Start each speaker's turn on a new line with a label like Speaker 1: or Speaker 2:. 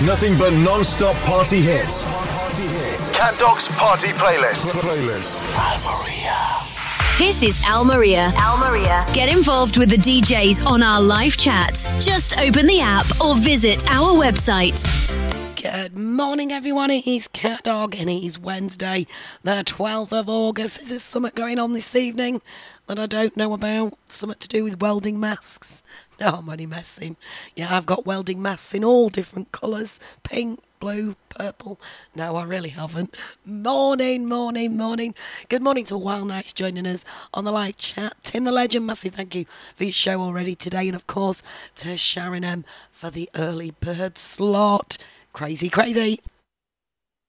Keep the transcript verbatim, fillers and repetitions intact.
Speaker 1: Nothing but non-stop party hits. Cat Dog's Party Playlist. Playlist.
Speaker 2: Almeria. This is Almeria. Almeria. Get involved with the D Js on our live chat. Just open the app or visit our website.
Speaker 3: Good morning, everyone. It is Cat Dog, and it is Wednesday, the twelfth of August. Is there something going on this evening that I don't know about? Something to do with welding masks? No, I'm only messing. Yeah, I've got welding masks in all different colours. Pink, blue, purple. No, I really haven't. Morning, morning, morning. Good morning to Wild Nights joining us on the live chat. Tim the Legend, massive thank you for your show already today. And, of course, to Sharon M for the early bird slot. Crazy, crazy.